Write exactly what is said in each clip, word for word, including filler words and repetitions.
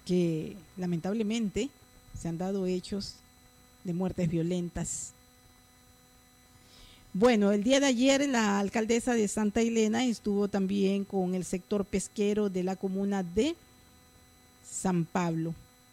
que lamentablemente se han dado hechos de muertes violentas. Bueno, el día de ayer la alcaldesa de Santa Elena estuvo también con el sector pesquero de la comuna de San Pablo,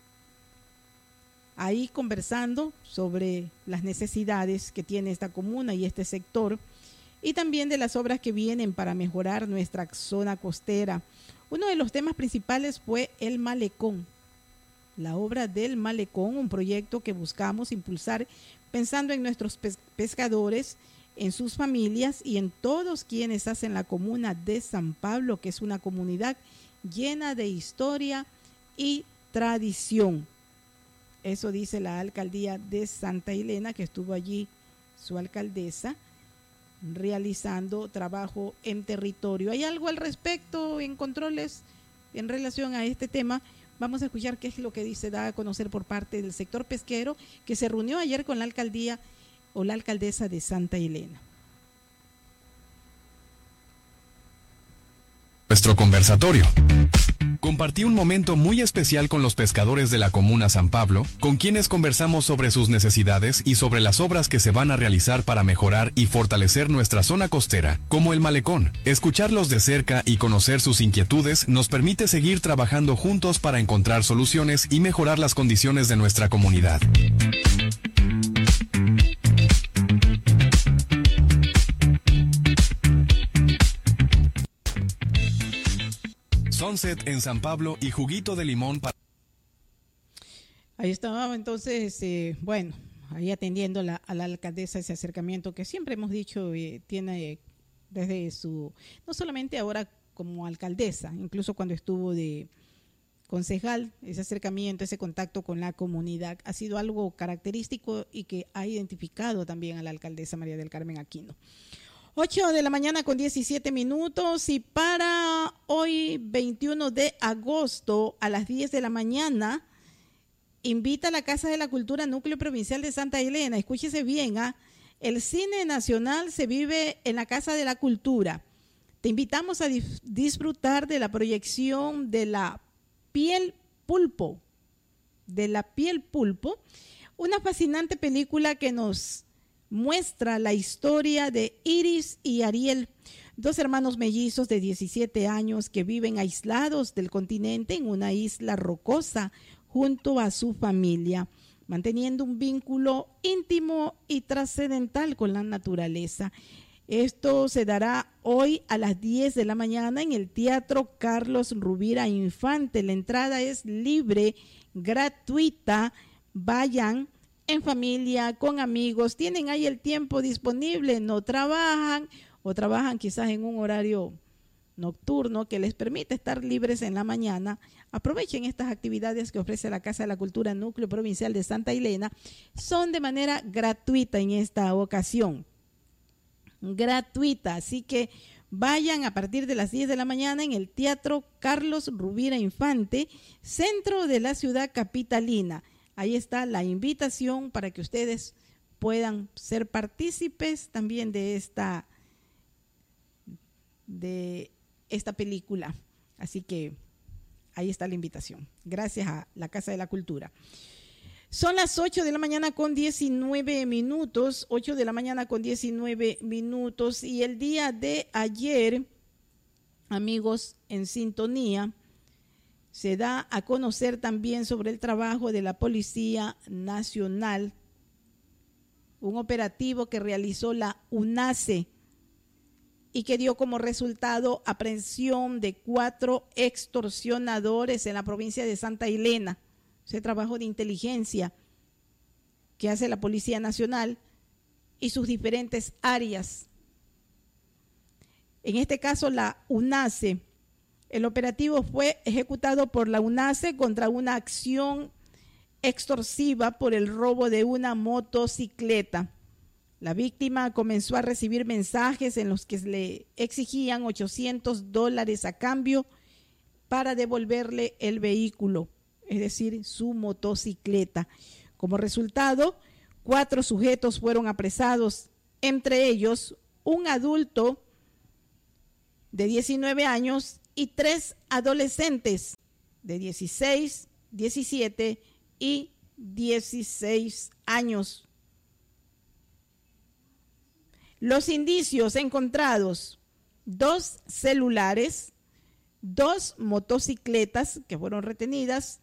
ahí conversando sobre las necesidades que tiene esta comuna y este sector, y también de las obras que vienen para mejorar nuestra zona costera. Uno de los temas principales fue el malecón, la obra del malecón, un proyecto que buscamos impulsar pensando en nuestros pes- pescadores, en sus familias y en todos quienes hacen la comuna de San Pablo, que es una comunidad llena de historia y tradición. Eso dice la alcaldía de Santa Elena, que estuvo allí su alcaldesa realizando trabajo en territorio. ¿Hay algo al respecto en controles en relación a este tema? Vamos a escuchar qué es lo que dice, da a conocer por parte del sector pesquero, que se reunió ayer con la alcaldía o la alcaldesa de Santa Elena. Nuestro conversatorio. Compartí un momento muy especial con los pescadores de la comuna San Pablo, con quienes conversamos sobre sus necesidades y sobre las obras que se van a realizar para mejorar y fortalecer nuestra zona costera, como el malecón. Escucharlos de cerca y conocer sus inquietudes nos permite seguir trabajando juntos para encontrar soluciones y mejorar las condiciones de nuestra comunidad. Sunset en San Pablo y juguito de limón para... Ahí estaba entonces, eh, bueno, ahí atendiendo la, a la alcaldesa ese acercamiento que siempre hemos dicho eh, tiene desde su, no solamente ahora como alcaldesa, incluso cuando estuvo de concejal, ese acercamiento, ese contacto con la comunidad ha sido algo característico y que ha identificado también a la alcaldesa María del Carmen Aquino. ocho de la mañana con diecisiete minutos y para hoy veintiuno de agosto a las diez de la mañana invita a la Casa de la Cultura Núcleo Provincial de Santa Elena. Escúchese bien, ¿ah? El cine nacional se vive en la Casa de la Cultura. Te invitamos a dif- disfrutar de la proyección de La Piel Pulpo, de La Piel Pulpo, una fascinante película que nos muestra la historia de Iris y Ariel, dos hermanos mellizos de diecisiete años que viven aislados del continente en una isla rocosa junto a su familia, manteniendo un vínculo íntimo y trascendental con la naturaleza. Esto se dará hoy a las diez de la mañana en el Teatro Carlos Rubira Infante. La entrada es libre, gratuita. Vayan en familia, con amigos, tienen ahí el tiempo disponible, no trabajan o trabajan quizás en un horario nocturno que les permite estar libres en la mañana. Aprovechen estas actividades que ofrece la Casa de la Cultura Núcleo Provincial de Santa Elena. Son de manera gratuita en esta ocasión. Gratuita, así que vayan a partir de las diez de la mañana en el Teatro Carlos Rubira Infante, centro de la ciudad capitalina. Ahí está la invitación para que ustedes puedan ser partícipes también de esta, de esta película. Así que ahí está la invitación. Gracias a la Casa de la Cultura. Son las ocho de la mañana con diecinueve minutos, ocho de la mañana con diecinueve minutos, y el día de ayer, amigos en sintonía, se da a conocer también sobre el trabajo de la Policía Nacional, un operativo que realizó la UNACE y que dio como resultado aprehensión de cuatro extorsionadores en la provincia de Santa Elena. Ese trabajo de inteligencia que hace la Policía Nacional y sus diferentes áreas. En este caso, la UNACE. El operativo fue ejecutado por la UNACE contra una acción extorsiva por el robo de una motocicleta. La víctima comenzó a recibir mensajes en los que le exigían ochocientos dólares a cambio para devolverle el vehículo, es decir, su motocicleta. Como resultado, cuatro sujetos fueron apresados, entre ellos un adulto de diecinueve años y tres adolescentes de dieciséis, diecisiete y dieciséis años. Los indicios encontrados: dos celulares, dos motocicletas que fueron retenidas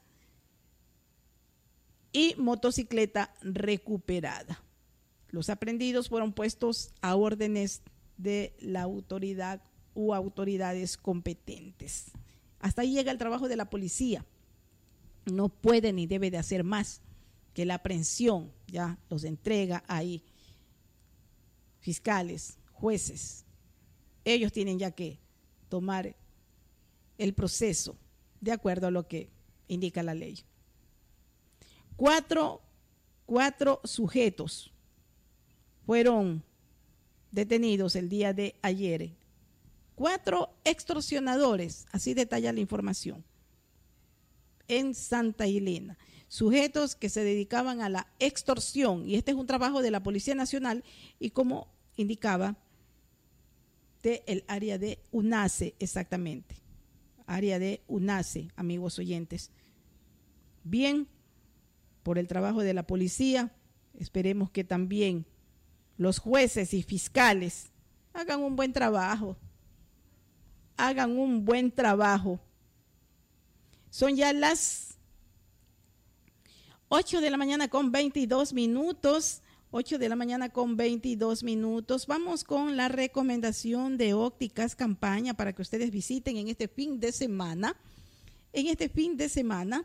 y motocicleta recuperada. Los aprehendidos fueron puestos a órdenes de la autoridad u autoridades competentes. Hasta ahí llega el trabajo de la policía. No puede ni debe de hacer más que la aprehensión. Ya los entrega ahí fiscales, jueces. Ellos tienen ya que tomar el proceso de acuerdo a lo que indica la ley. Cuatro, cuatro sujetos fueron detenidos el día de ayer. Cuatro extorsionadores, así detalla la información, en Santa Elena. Sujetos que se dedicaban a la extorsión, y este es un trabajo de la Policía Nacional y, como indicaba, del área de UNACE, exactamente, área de UNACE, amigos oyentes. Bien, por el trabajo de la policía, esperemos que también los jueces y fiscales hagan un buen trabajo, hagan un buen trabajo. Son ya las ocho de la mañana con veintidós minutos, ocho de la mañana con veintidós minutos. Vamos con la recomendación de Ópticas Campaña para que ustedes visiten en este fin de semana. En este fin de semana,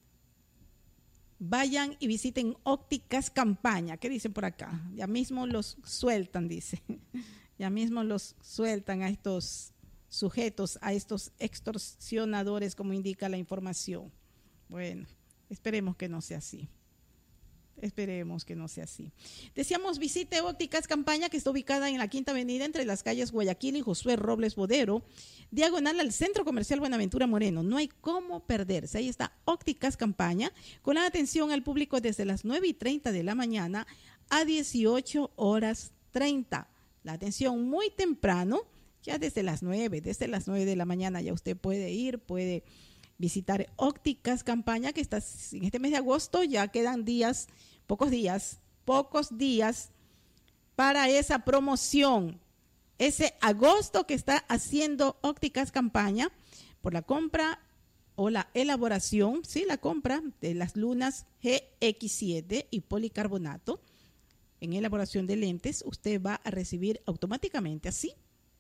vayan y visiten Ópticas Campaña. ¿Qué dicen por acá? Ya mismo los sueltan, dice. Ya mismo los sueltan a estos sujetos, a estos extorsionadores, como indica la información. Bueno, esperemos que no sea así. Esperemos que no sea así. Decíamos, visite Ópticas Campaña, que está ubicada en la Quinta Avenida entre las calles Guayaquil y Josué Robles Bodero, diagonal al Centro Comercial Buenaventura Moreno. No hay cómo perderse. Ahí está Ópticas Campaña, con la atención al público desde las nueve y treinta de la mañana a dieciocho horas treinta. La atención muy temprano, ya desde las nueve, desde las nueve de la mañana ya usted puede ir, puede visitar Ópticas Campaña, que está en este mes de agosto. Ya quedan días, pocos días, pocos días para esa promoción. Ese agosto que está haciendo Ópticas Campaña por la compra o la elaboración, sí, la compra de las lunas G X siete y policarbonato en elaboración de lentes, usted va a recibir automáticamente, así,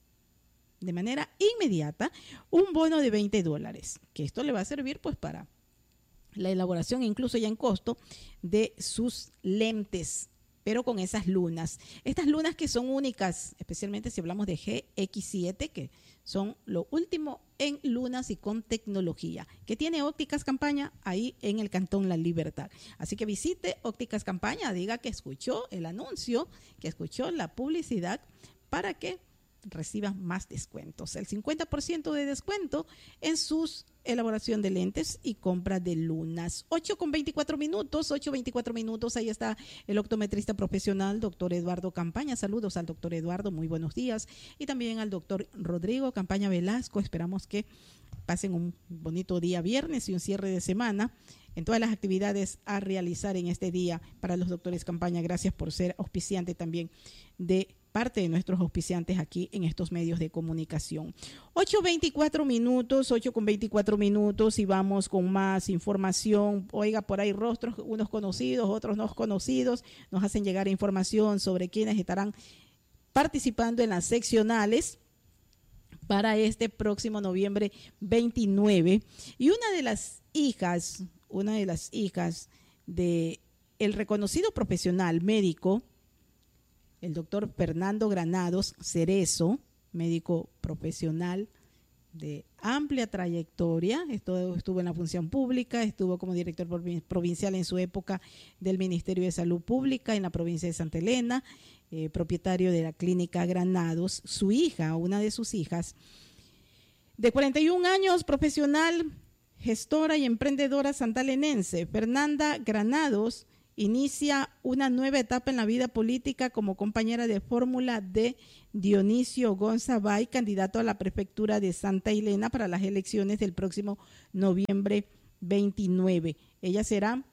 de manera inmediata, un bono de veinte dólares, que esto le va a servir pues para la elaboración, incluso ya en costo, de sus lentes, pero con esas lunas. Estas lunas que son únicas, especialmente si hablamos de G X siete, que son lo último en lunas y con tecnología, que tiene Ópticas Campaña ahí en el Cantón La Libertad. Así que visite Ópticas Campaña, diga que escuchó el anuncio, que escuchó la publicidad, para que reciban más descuentos. El cincuenta por ciento de descuento en sus elaboración de lentes y compra de lunas. ocho con veinticuatro minutos, ocho veinticuatro minutos. Ahí está el optometrista profesional, doctor Eduardo Campaña. Saludos al doctor Eduardo, muy buenos días. Y también al doctor Rodrigo Campaña Velasco. Esperamos que pasen un bonito día viernes y un cierre de semana en todas las actividades a realizar en este día para los doctores Campaña. Gracias por ser auspiciante también de parte de nuestros auspiciantes aquí en estos medios de comunicación. ocho veinticuatro minutos, ocho con veinticuatro minutos, y vamos con más información. Oiga, por ahí rostros, unos conocidos, otros no conocidos, nos hacen llegar información sobre quienes estarán participando en las seccionales para este próximo noviembre veintinueve. Y una de las hijas, una de las hijas de el reconocido profesional médico, el doctor Fernando Granados Cerezo, médico profesional de amplia trayectoria, estuvo, estuvo en la función pública, estuvo como director provincial en su época del Ministerio de Salud Pública en la provincia de Santa Elena, eh, propietario de la clínica Granados. Su hija, una de sus hijas, de cuarenta y un años, profesional, gestora y emprendedora santalenense, Fernanda Granados, inicia una nueva etapa en la vida política como compañera de fórmula de Dionisio Gonzabay, candidato a la prefectura de Santa Elena para las elecciones del próximo noviembre veintinueve. Ella será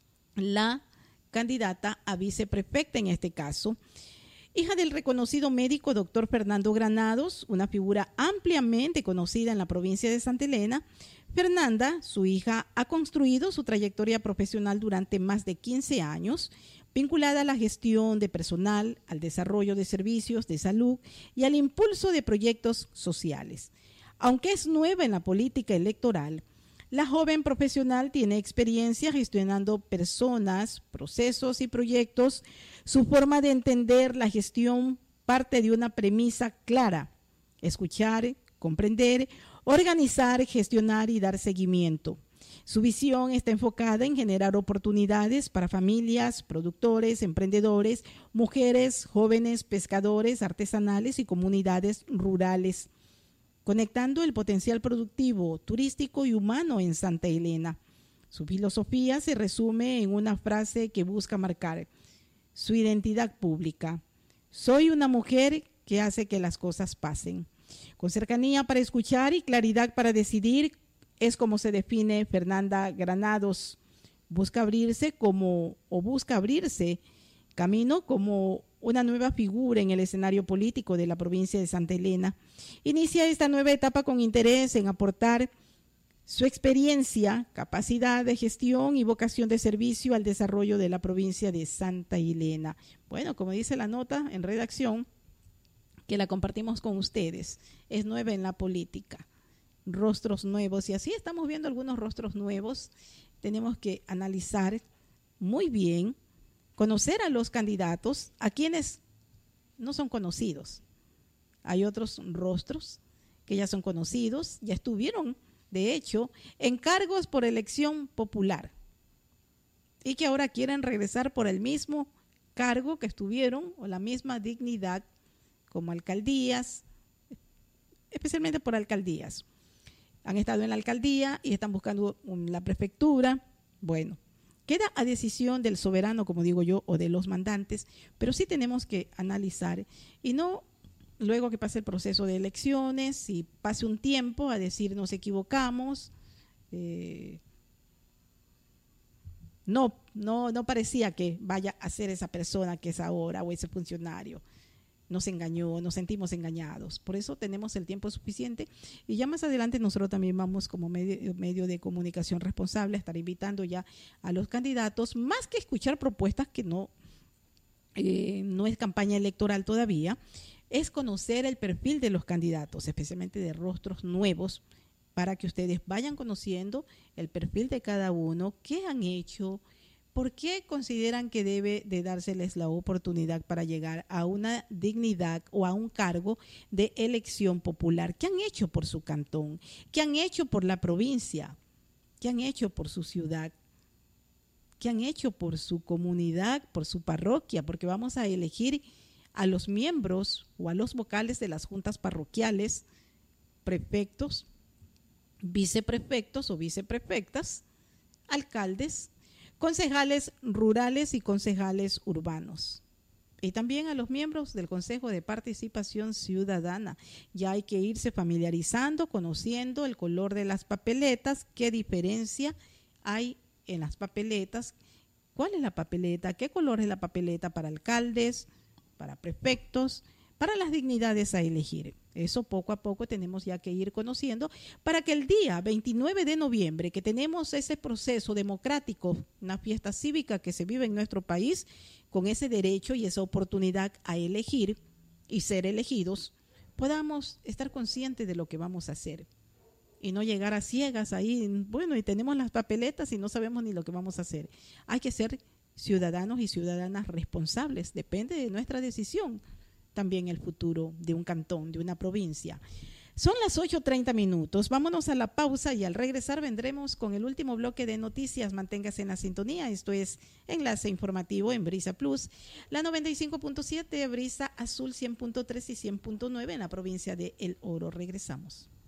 la candidata a viceprefecta en este caso. Hija del reconocido médico doctor Fernando Granados, una figura ampliamente conocida en la provincia de Santa Elena, Fernanda, su hija, ha construido su trayectoria profesional durante más de quince años, vinculada a la gestión de personal, al desarrollo de servicios de salud y al impulso de proyectos sociales. Aunque es nueva en la política electoral, la joven profesional tiene experiencia gestionando personas, procesos y proyectos. Su forma de entender la gestión parte de una premisa clara: escuchar, comprender, organizar, gestionar y dar seguimiento. Su visión está enfocada en generar oportunidades para familias, productores, emprendedores, mujeres, jóvenes, pescadores, artesanales y comunidades rurales, conectando el potencial productivo, turístico y humano en Santa Elena. Su filosofía se resume en una frase que busca marcar su identidad pública: soy una mujer que hace que las cosas pasen. Con cercanía para escuchar y claridad para decidir, es como se define Fernanda Granados. Busca abrirse como, o busca abrirse camino como una nueva figura en el escenario político de la provincia de Santa Elena. Inicia esta nueva etapa con interés en aportar su experiencia, capacidad de gestión y vocación de servicio al desarrollo de la provincia de Santa Elena. Bueno, como dice la nota en redacción, que la compartimos con ustedes, es nueva en la política. Rostros nuevos, y así estamos viendo algunos rostros nuevos. Tenemos que analizar muy bien, conocer a los candidatos, a quienes no son conocidos. Hay otros rostros que ya son conocidos, ya estuvieron, de hecho, en cargos por elección popular y que ahora quieren regresar por el mismo cargo que estuvieron o la misma dignidad, como alcaldías, especialmente por alcaldías. Han estado en la alcaldía y están buscando la prefectura. Bueno, queda a decisión del soberano, como digo yo, o de los mandantes, pero sí tenemos que analizar y no luego que pase el proceso de elecciones y pase un tiempo a decir nos equivocamos. Eh, no, no, no parecía que vaya a ser esa persona que es ahora o ese funcionario. Nos engañó, nos sentimos engañados. Por eso tenemos el tiempo suficiente y ya más adelante nosotros también vamos como medio, medio de comunicación responsable a estar invitando ya a los candidatos, más que escuchar propuestas que no, eh, no es campaña electoral todavía, es conocer el perfil de los candidatos, especialmente de rostros nuevos, para que ustedes vayan conociendo el perfil de cada uno, qué han hecho, ¿por qué consideran que debe de dárseles la oportunidad para llegar a una dignidad o a un cargo de elección popular? ¿Qué han hecho por su cantón? ¿Qué han hecho por la provincia? ¿Qué han hecho por su ciudad? ¿Qué han hecho por su comunidad, por su parroquia? Porque vamos a elegir a los miembros o a los vocales de las juntas parroquiales, prefectos, viceprefectos o viceprefectas, alcaldes, concejales rurales y concejales urbanos. Y también a los miembros del Consejo de Participación Ciudadana. Ya hay que irse familiarizando, conociendo el color de las papeletas, qué diferencia hay en las papeletas, cuál es la papeleta, qué color es la papeleta para alcaldes, para prefectos, para las dignidades a elegir. Eso poco a poco tenemos ya que ir conociendo para que el día veintinueve de noviembre, que tenemos ese proceso democrático, una fiesta cívica que se vive en nuestro país, con ese derecho y esa oportunidad a elegir y ser elegidos, podamos estar conscientes de lo que vamos a hacer y no llegar a ciegas ahí, bueno, y tenemos las papeletas y no sabemos ni lo que vamos a hacer. Hay que ser ciudadanos y ciudadanas responsables, depende de nuestra decisión. También el futuro de un cantón, de una provincia. Son las ocho treinta minutos. Vámonos a la pausa y al regresar vendremos con el último bloque de noticias. Manténgase en la sintonía. Esto es Enlace Informativo en Brisa Plus, la noventa y cinco punto siete, Brisa Azul cien punto tres y cien punto nueve en la provincia de El Oro. Regresamos.